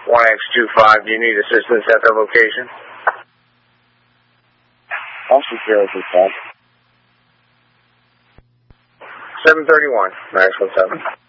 1X25, do you need assistance at the location? I'll secure it with that. 731, Maxwell 7.